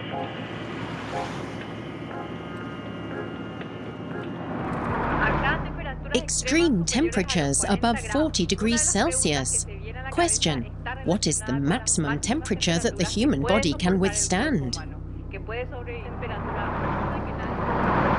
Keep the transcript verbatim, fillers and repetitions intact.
Extreme temperatures above forty degrees Celsius. Question: what is the maximum temperature that the human body can withstand?